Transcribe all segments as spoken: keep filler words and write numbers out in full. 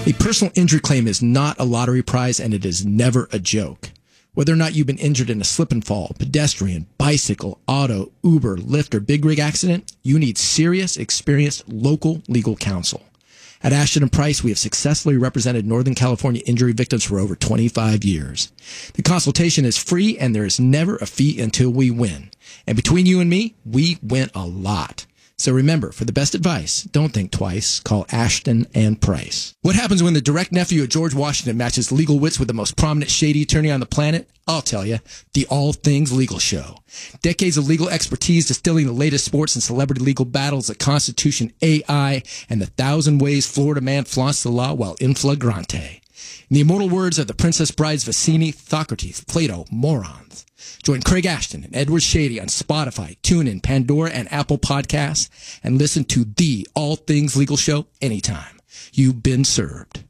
A personal injury claim is not a lottery prize, and it is never a joke. Whether or not you've been injured in a slip and fall, pedestrian, bicycle, auto, Uber, Lyft, or big rig accident, you need serious, experienced local legal counsel. At Ashton and Price, we have successfully represented Northern California injury victims for over twenty-five years. The consultation is free, and there is never a fee until we win. And between you and me, we win a lot. So remember, for the best advice, don't think twice. Call Ashton and Price. What happens when the direct nephew of George Washington matches legal wits with the most prominent shady attorney on the planet? I'll tell you, the All Things Legal Show. Decades of legal expertise distilling the latest sports and celebrity legal battles, the Constitution, A I, and the thousand ways Florida man flaunts the law while in flagrante. In the immortal words of the Princess Brides Vicini, Socrates, Plato, morons. Join Craig Ashton and Edward Shady on Spotify, TuneIn, Pandora, and Apple Podcasts, and listen to the All Things Legal Show anytime. You've been served.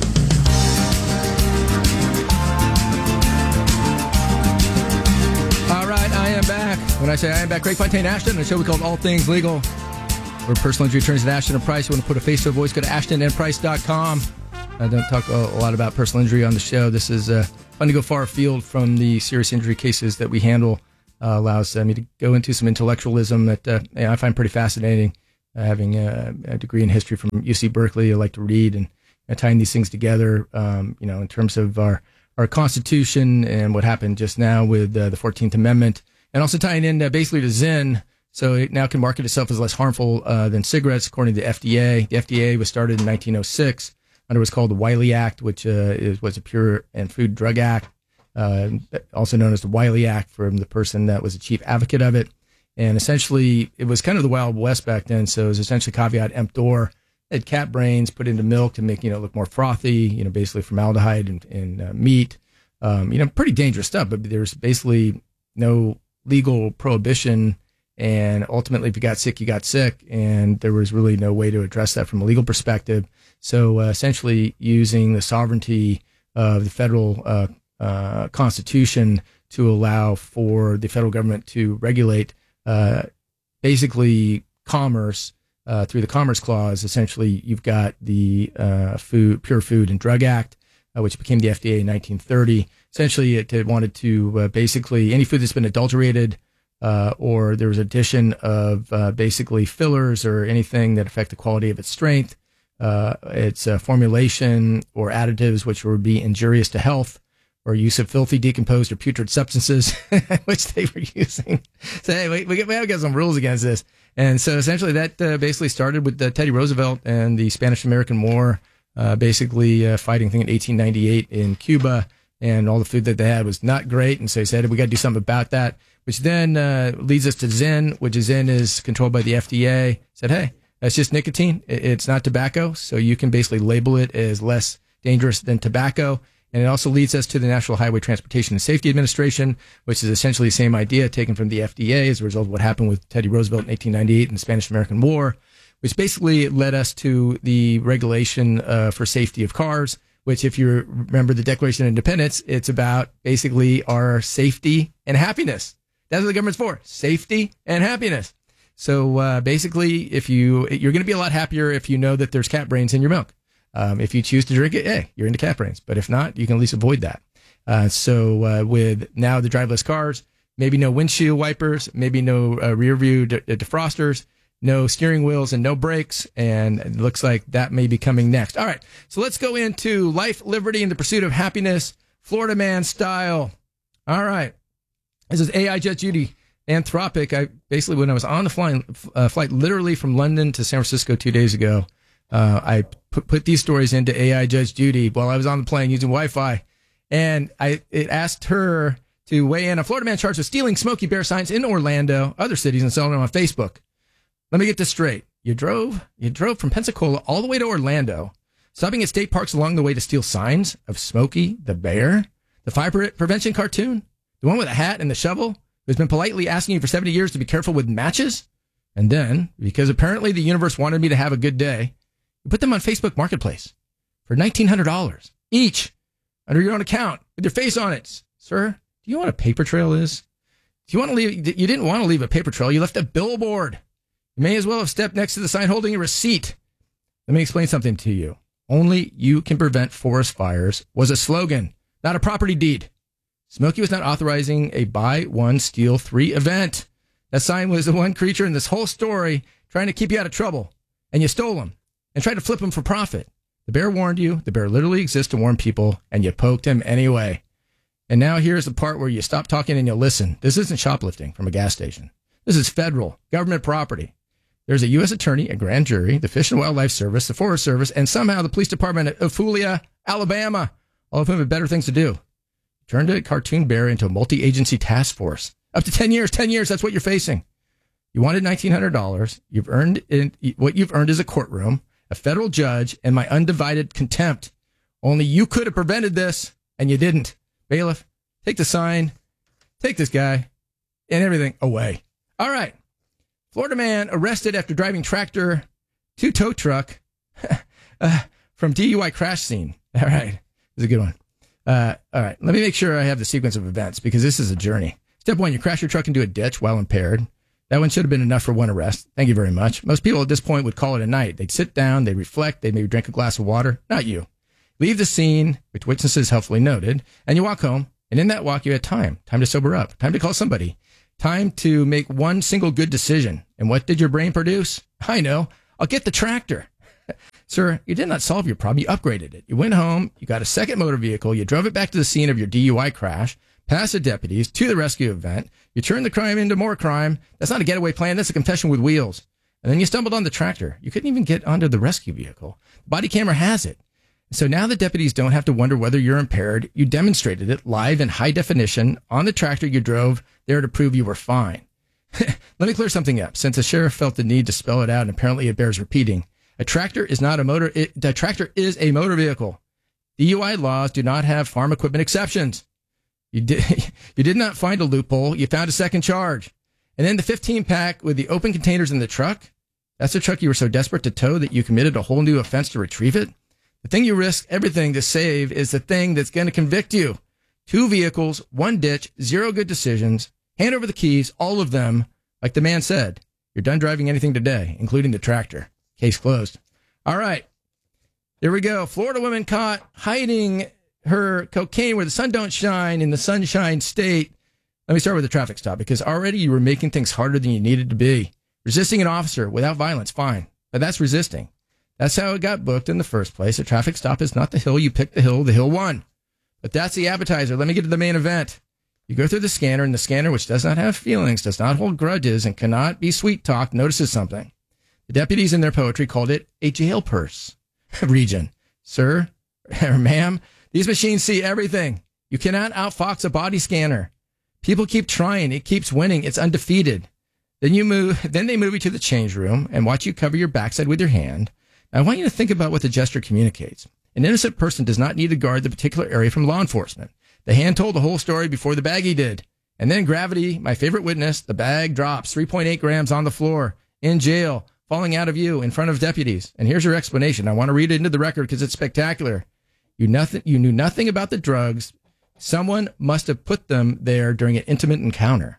All right, I am back. When I say I am back, Craig Fontaine Ashton, a show we call All Things Legal. We're personal injury attorneys at Ashton and Price. You want to put a face to a voice, go to ashton and price dot com. I don't talk a lot about personal injury on the show. This is uh, fun to go far afield from the serious injury cases that we handle. Uh, allows uh, me to go into some intellectualism that uh, I find pretty fascinating. Uh, having a, a degree in history from U C Berkeley, I like to read and uh, tying these things together. Um, you know, in terms of our our Constitution and what happened just now with uh, the fourteenth Amendment, and also tying in uh, basically to Zyn. So it now can market itself as less harmful uh, than cigarettes, according to the F D A. The F D A was started in nineteen oh six. Under what's called the Wiley Act, which uh, is, was a Pure and Food Drug Act, uh, also known as the Wiley Act from the person that was the chief advocate of it. And essentially, it was kind of the Wild West back then. So it was essentially caveat emptor. They had cat brains put into milk to make, you know, look more frothy, you know, basically formaldehyde and, and uh, meat. Um, you know, pretty dangerous stuff, but there's basically no legal prohibition. And ultimately, if you got sick, you got sick. And there was really no way to address that from a legal perspective. So uh, essentially using the sovereignty of the federal uh, uh, Constitution to allow for the federal government to regulate uh, basically commerce uh, through the Commerce Clause. Essentially, you've got the uh, food, Pure Food and Drug Act, uh, which became the F D A in nineteen thirty. Essentially, it, it wanted to uh, basically any food that's been adulterated uh, or there was addition of uh, basically fillers or anything that affect the quality of its strength, Uh, its uh, formulation or additives which would be injurious to health, or use of filthy, decomposed, or putrid substances, which they were using. So hey, we, we, we have got some rules against this. And so essentially that uh, basically started with uh, Teddy Roosevelt and the Spanish-American War, uh, basically uh, fighting, I think, in eighteen ninety-eight in Cuba, and all the food that they had was not great. And so he said, we got to do something about that, which then uh, leads us to Zyn, which is Zyn is controlled by the F D A. Said, hey, that's just nicotine. It's not tobacco. So you can basically label it as less dangerous than tobacco. And it also leads us to the National Highway Transportation and Safety Administration, which is essentially the same idea taken from the F D A as a result of what happened with Teddy Roosevelt in eighteen ninety-eight in the Spanish-American War, which basically led us to the regulation uh, for safety of cars, which if you remember the Declaration of Independence, it's about basically our safety and happiness. That's what the government's for, safety and happiness. So uh, basically, if you you're going to be a lot happier if you know that there's cat brains in your milk. Um, if you choose to drink it, hey, you're into cat brains. But if not, you can at least avoid that. Uh, so uh, with now the driverless cars, maybe no windshield wipers, maybe no uh, rear view de- defrosters, no steering wheels, and no brakes. And it looks like that may be coming next. All right, so let's go into life, liberty, and the pursuit of happiness, Florida man style. All right, this is A I Judge Judy. Anthropic. I basically, when I was on the flying, uh, flight literally from London to San Francisco two days ago, uh, I put, put these stories into A I Judge Judy while I was on the plane using Wi-Fi. And I it asked her to weigh in. A Florida man charged with stealing Smokey Bear signs in Orlando, other cities, and selling them on Facebook. Let me get this straight. You drove, you drove from Pensacola all the way to Orlando, stopping at state parks along the way to steal signs of Smokey the Bear, the fire pre- prevention cartoon, the one with a hat and the shovel, who's been politely asking you for seventy years to be careful with matches. And then, because apparently the universe wanted me to have a good day, you put them on Facebook Marketplace for nineteen hundred dollars each under your own account with your face on it. Sir, do you know what a paper trail is? Do you want to leave? You didn't want to leave a paper trail. You left a billboard. You may as well have stepped next to the sign holding a receipt. Let me explain something to you. Only you can prevent forest fires was a slogan, not a property deed. Smokey was not authorizing a buy one, steal three event. That sign was the one creature in this whole story trying to keep you out of trouble. And you stole him and tried to flip him for profit. The bear warned you. The bear literally exists to warn people, and you poked him anyway. And now here's the part where you stop talking and you listen. This isn't shoplifting from a gas station. This is federal government property. There's a U S attorney, a grand jury, the Fish and Wildlife Service, the Forest Service, and somehow the police department of Fulia, Alabama, all of whom have better things to do. Turned a cartoon bear into a multi-agency task force. Up to ten years, ten years, that's what you're facing. You wanted nineteen hundred dollars. You've earned in, what you've earned is a courtroom, a federal judge, and my undivided contempt. Only you could have prevented this, and you didn't. Bailiff, take the sign, take this guy, and everything away. All right. Florida man arrested after driving tractor to tow truck uh, from D U I crash scene. All right. This is a good one. Uh, all right. Let me make sure I have the sequence of events because this is a journey. Step one, you crash your truck into a ditch while impaired. That one should have been enough for one arrest. Thank you very much. Most people at this point would call it a night. They'd sit down, they'd reflect, they'd maybe drink a glass of water. Not you. Leave the scene, which witnesses helpfully noted, and you walk home. And in that walk, you had time. Time to sober up. Time to call somebody. Time to make one single good decision. And what did your brain produce? I know. I'll get the tractor. Sir, you did not solve your problem. You upgraded it. You went home. You got a second motor vehicle. You drove it back to the scene of your D U I crash, past the deputies, to the rescue event. You turned the crime into more crime. That's not a getaway plan. That's a confession with wheels. And then you stumbled on the tractor. You couldn't even get onto the rescue vehicle. The body camera has it. So now the deputies don't have to wonder whether you're impaired. You demonstrated it live in high definition on the tractor you drove there to prove you were fine. Let me clear something up. Since the sheriff felt the need to spell it out, and apparently it bears repeating, a tractor is not a motor. It, a tractor is a motor vehicle. D U I laws do not have farm equipment exceptions. You did, you did not find a loophole. You found a second charge. And then the fifteen pack with the open containers in the truck. That's the truck you were so desperate to tow that you committed a whole new offense to retrieve it. The thing you risk everything to save is the thing that's going to convict you. Two vehicles, one ditch, zero good decisions. Hand over the keys, all of them. Like the man said, you're done driving anything today, including the tractor. Case closed. All right. Here we go. Florida woman caught hiding her cocaine where the sun don't shine in the Sunshine State. Let me start with the traffic stop because already you were making things harder than you needed to be. Resisting an officer without violence, fine. But that's resisting. That's how it got booked in the first place. A traffic stop is not the hill. You pick the hill. The hill won. But that's the appetizer. Let me get to the main event. You go through the scanner, and the scanner, which does not have feelings, does not hold grudges, and cannot be sweet-talked, notices something. The deputies in their poetry called it a jail purse region. Sir, or ma'am, these machines see everything. You cannot outfox a body scanner. People keep trying. It keeps winning. It's undefeated. Then you move. Then they move you to the change room and watch you cover your backside with your hand. I want you to think about what the gesture communicates. An innocent person does not need to guard the particular area from law enforcement. The hand told the whole story before the baggie did. And then gravity, my favorite witness, the bag drops three point eight grams on the floor, in jail, falling out of you in front of deputies. And here's your explanation. I want to read it into the record because it's spectacular. You nothing. You knew nothing about the drugs. Someone must have put them there during an intimate encounter.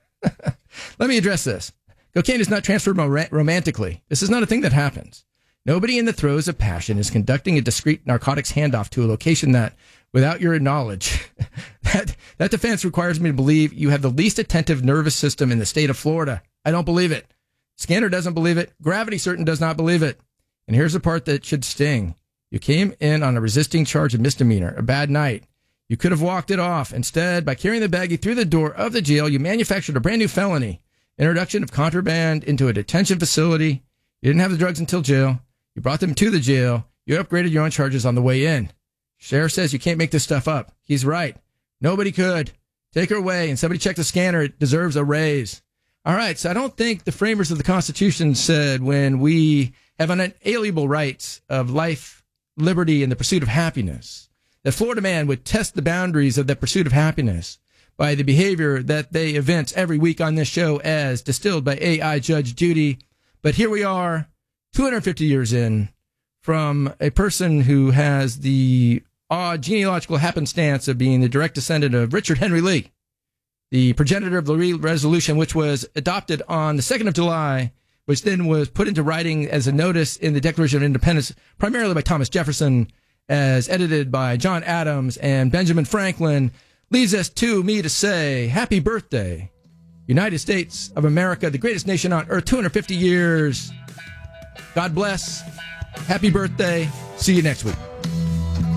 Let me address this. Cocaine is not transferred rom- romantically. This is not a thing that happens. Nobody in the throes of passion is conducting a discreet narcotics handoff to a location that, without your knowledge, that, that defense requires me to believe you have the least attentive nervous system in the state of Florida. I don't believe it. Scanner doesn't believe it. Gravity certain does not believe it. And here's the part that should sting. You came in on a resisting charge of misdemeanor, a bad night. You could have walked it off. Instead, by carrying the baggie through the door of the jail, you manufactured a brand new felony. Introduction of contraband into a detention facility. You didn't have the drugs until jail. You brought them to the jail. You upgraded your own charges on the way in. Sheriff says you can't make this stuff up. He's right. Nobody could. Take her away and somebody check the scanner. It deserves a raise. All right. So I don't think the framers of the Constitution said when we have unalienable rights of life, liberty, and the pursuit of happiness, that Florida man would test the boundaries of that pursuit of happiness by the behavior that they evince every week on this show as distilled by A I Judge Judy. But here we are, two hundred fifty years in, from a person who has the odd genealogical happenstance of being the direct descendant of Richard Henry Lee, the progenitor of the Lee Resolution, which was adopted on the second of July which then was put into writing as a notice in the Declaration of Independence, primarily by Thomas Jefferson, as edited by John Adams and Benjamin Franklin, leads us to me to say, happy birthday, United States of America, the greatest nation on earth, two hundred fifty years. God bless. Happy birthday. See you next week.